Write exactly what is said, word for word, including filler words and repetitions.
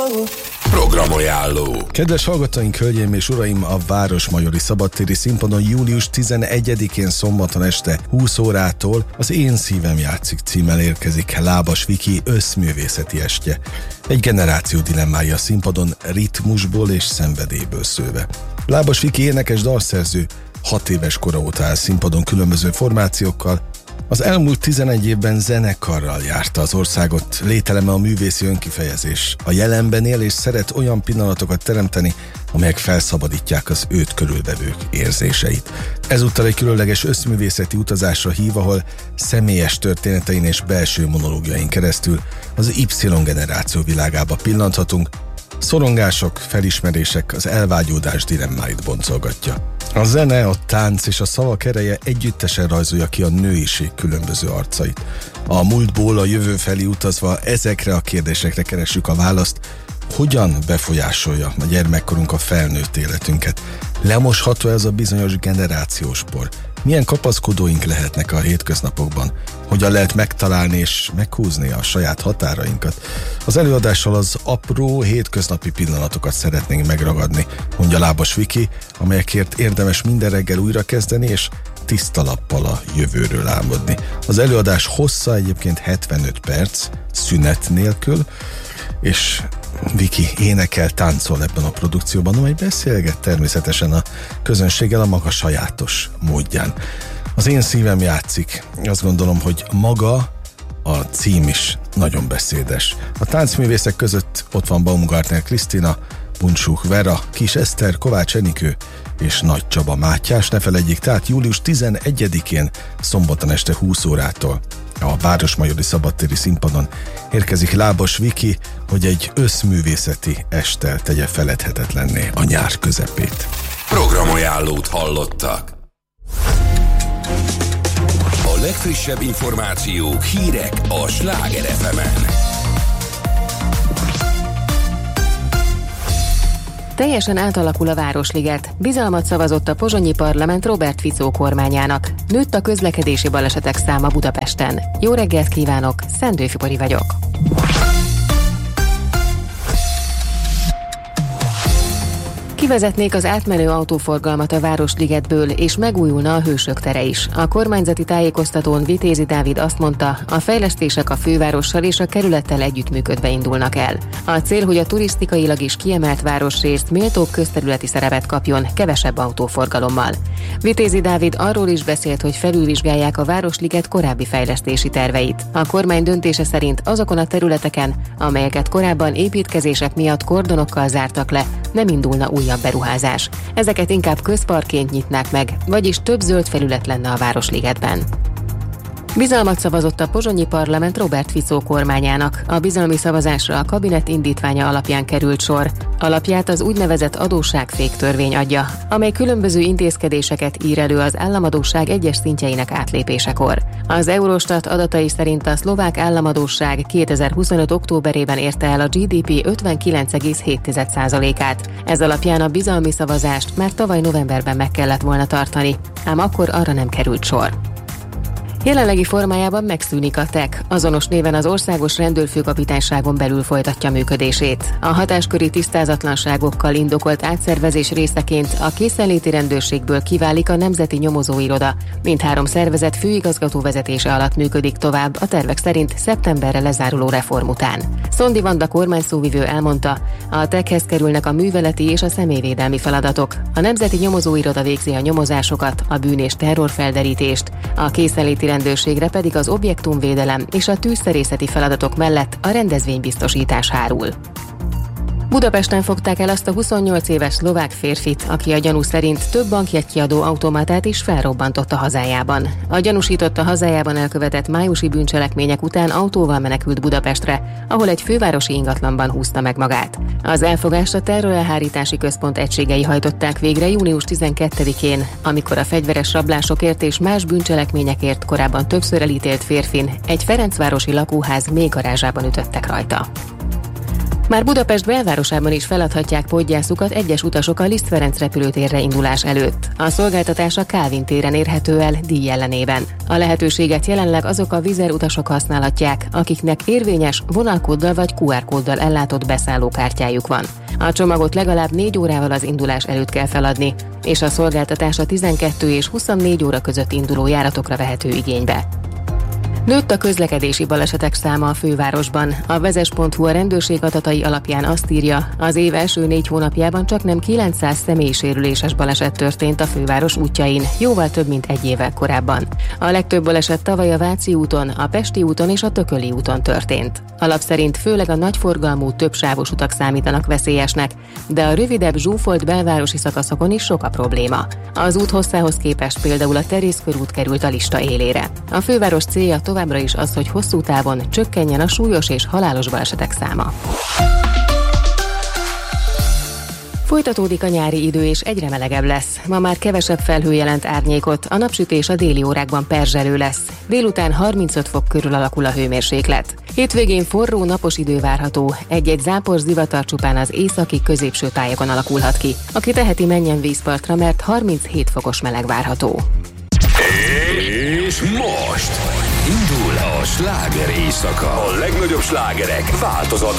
Programajánló. Kedves hallgatóink, hölgyeim és uraim, a Városmajori Szabadtéri Színpadon július tizenegyedikén szombaton este húsz órától az Én szívem játszik címmel érkezik Lábas Viki összművészeti estje. Egy generáció dilemmája a színpadon, ritmusból és szenvedélyből szőve. Lábas Viki énekes dalszerző hat éves kora óta áll színpadon különböző formációkkal. Az elmúlt tizenegy évben zenekarral járta az országot, lételeme a művészi önkifejezés. A jelenben él és szeret olyan pillanatokat teremteni, amelyek felszabadítják az őt körülvevők érzéseit. Ezúttal egy különleges összművészeti utazásra hív, ahol személyes történetein és belső monológiain keresztül az Y-generáció világába pillanthatunk. Szorongások, felismerések, az elvágyódás dilemmáit boncolgatja. A zene, a tánc és a szavak ereje együttesen rajzolja ki a nőiség különböző arcait. A múltból a jövő felé utazva ezekre a kérdésekre keressük a választ, hogyan befolyásolja a gyermekkorunk a felnőtt életünket. Lemosható ez a bizonyos generációs por? Milyen kapaszkodóink lehetnek a hétköznapokban? Hogyan lehet megtalálni és meghúzni a saját határainkat? Az előadással az apró, hétköznapi pillanatokat szeretnénk megragadni, mondja Lábas Viki, amelyekért érdemes minden reggel újrakezdeni és tiszta lappal a jövőről álmodni. Az előadás hossza egyébként hetvenöt perc, szünet nélkül, és Viki énekel, táncol ebben a produkcióban, amely beszélget természetesen a közönséggel a maga sajátos módján. Az Én szívem játszik. Azt gondolom, hogy maga a cím is nagyon beszédes. A táncművészek között ott van Baumgartner Krisztina, Buncsuk Vera, Kis Eszter, Kovács Enikő és Nagy Csaba Mátyás. Ne feledjék, tehát július tizenegyedikén szombaton este húsz órától a Városmajori Szabadtéri Színpadon érkezik Lábas Viki, hogy egy összművészeti esttel tegye feledhetetlenné a nyár közepét. Programajánlót hallottak. A legfrissebb információk, hírek a Sláger ef emen. Teljesen átalakul a Városliget. Bizalmat szavazott a pozsonyi parlament Robert Fico kormányának. Nőtt a közlekedési balesetek száma Budapesten. Jó reggelt kívánok, Szendő Fibori vagyok. Kivezetnék az átmenő autóforgalmat a Városligetből, és megújulna a Hősök tere is. A kormányzati tájékoztatón Vitézi Dávid azt mondta, a fejlesztések a fővárossal és a kerülettel együttműködve indulnak el. A cél, hogy a turisztikailag is kiemelt városrészt méltóbb közterületi szerepet kapjon, kevesebb autóforgalommal. Vitézi Dávid arról is beszélt, hogy felülvizsgálják a Városliget korábbi fejlesztési terveit. A kormány döntése szerint azokon a területeken, amelyeket korábban építkezések miatt kordonokkal zártak le, nem indulna újabb beruházás. Ezeket inkább közparkként nyitnák meg, vagyis több zöld felület lenne a Városligetben. Bizalmat szavazott a pozsonyi parlament Robert Fico kormányának. A bizalmi szavazásra a kabinet indítványa alapján került sor. Alapját az úgynevezett adósságféktörvény adja, amely különböző intézkedéseket ír elő az államadósság egyes szintjeinek átlépésekor. Az Eurostat adatai szerint a szlovák államadósság kétezer-huszonöt októberében érte el a gé dé pé ötvenkilenc egész hét százalékát. Ez alapján a bizalmi szavazást már tavaly novemberben meg kellett volna tartani, ám akkor arra nem került sor. Jelenlegi formájában megszűnik a té e ká, azonos néven az Országos Rendőrfőkapitányságon belül folytatja működését. A hatásköri tisztázatlanságokkal indokolt átszervezés részeként a készenléti rendőrségből kiválik a Nemzeti Nyomozóiroda. Mindhárom szervezet főigazgató vezetése alatt működik tovább, a tervek szerint szeptemberre lezáruló reform után. Szondi Vanda kormányszóvivő elmondta, a té e ká-hez kerülnek a műveleti és a személyvédelmi feladatok. A Nemzeti Nyomozóiroda végzi a nyomozásokat, a bűn- és terrorfelderítést, a készenléti rendőrségre pedig az objektumvédelem és a tűzszerészeti feladatok mellett a rendezvénybiztosítás hárul. Budapesten fogták el azt a huszonnyolc éves szlovák férfit, aki a gyanú szerint több bankjegykiadó automatát is felrobbantott a hazájában. A gyanúsított a hazájában elkövetett májusi bűncselekmények után autóval menekült Budapestre, ahol egy fővárosi ingatlanban húzta meg magát. Az elfogást a terrorelhárítási központ egységei hajtották végre június tizenkettedikén, amikor a fegyveres rablásokért és más bűncselekményekért korábban többször elítélt férfin egy ferencvárosi lakóház mélygarázsában ütöttek rajta. Már Budapest belvárosában is feladhatják podgyászukat egyes utasok a Liszt Ferenc repülőtérre indulás előtt. A szolgáltatás a Kálvin téren érhető el díj ellenében. A lehetőséget jelenleg azok a Wizz Air utasok használhatják, akiknek érvényes vonalkóddal vagy kú er kóddal ellátott beszállókártyájuk van. A csomagot legalább négy órával az indulás előtt kell feladni, és a szolgáltatás a tizenkettő és huszonnégy óra között induló járatokra vehető igénybe. Nőtt a közlekedési balesetek száma a fővárosban. A vezes pont hu a rendőrség adatai alapján azt írja, az év első négy hónapjában csaknem kilencszáz személysérüléses baleset történt a főváros útjain, jóval több, mint egy évvel korábban. A legtöbb baleset tavaly a Váci úton, a Pesti úton és a Tököli úton történt. Alap szerint főleg a nagyforgalmú, többsávos utak számítanak veszélyesnek, de a rövidebb, zsúfolt belvárosi szakaszokon is sok a probléma. Az út hosszához képest például a Terész körút került a lista élére. A főváros célja továbbra is az, hogy hosszú távon csökkenjen a súlyos és halálos balesetek száma. Folytatódik a nyári idő, és egyre melegebb lesz. Ma már kevesebb felhő jelent árnyékot, a napsütés a déli órákban perzselő lesz. Délután harmincöt fok körül alakul a hőmérséklet. Hétvégén forró, napos idő várható, egy-egy zápor zivatar csupán az északi középső tájakon alakulhat ki. Aki teheti, menjen vízpartra, mert harminchét fokos meleg várható. És most indul a sláger éjszaka. A legnagyobb slágerek változatlan